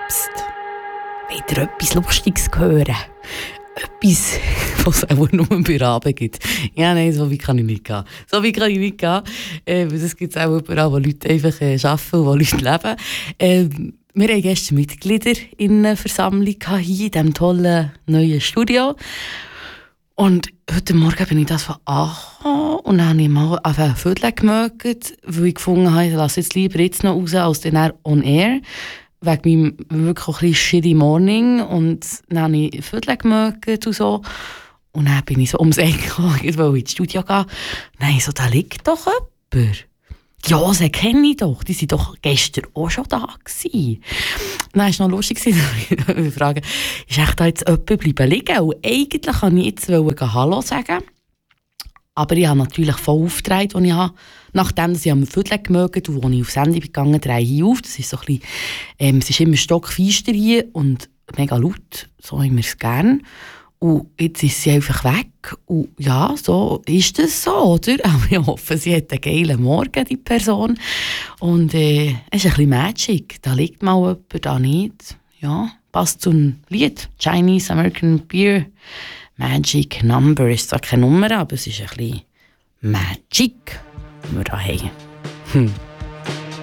Psst. Wollt ihr etwas Lustiges hören? Etwas, was es auch nur bei Abend gibt. Ja, nein, so wie kann ich nicht gehen. Das gibt es auch überall, wo Leute einfach arbeiten und wo Leute leben. Wir haben gestern Mitglieder in einer Versammlung hier in diesem tollen neuen Studio. Und heute Morgen bin ich das von angekommen und dann habe ich mal ein Viertel gemögt, weil ich gefunden habe, ich lasse jetzt lieber jetzt noch raus, als dann on air. Wegen meinem wirklich auch ein bisschen shitty morning. Und dann habe ich ein Viertel gemögt und so. Und dann bin ich so ums Eck gekommen, ich wollte ins Studio gehen. Nein, so, da liegt doch jemand. Ja, sie kenne ich doch. Die waren doch gestern auch schon da gewesen. Dann war es noch lustig, ich frage, ist echt da jetzt jemand bleiben liegen? Und eigentlich wollte ich jetzt Hallo sagen. Aber ich habe natürlich voll aufgedreht, als ich habe, nachdem ich am Viertel gemögt und als ich auf Sendung gegangen bin, drehe ich auf. Das ist so ein bisschen, es ist immer stockfeister hier und mega laut. So haben wir es gerne. Und jetzt ist sie einfach weg. Und ja, so ist das so, oder? Aber ich hoffe, sie hat einen geilen Morgen, die Person. Und es ist ein bisschen Magic. Da liegt mal jemand, da nicht. Ja, passt zum Lied. Chinese American Beer. Magic Number. Ist zwar keine Nummer, aber es ist ein bisschen Magic, die wir da haben.